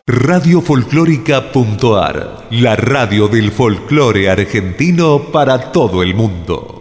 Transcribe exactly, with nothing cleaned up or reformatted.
Radio Folclórica.ar, la radio del folclore argentino para todo el mundo.